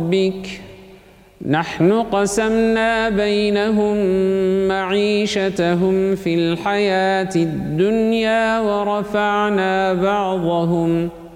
ربك نحن قسمنا بينهم معيشتهم في الحياة الدنيا ورفعنا بعضهم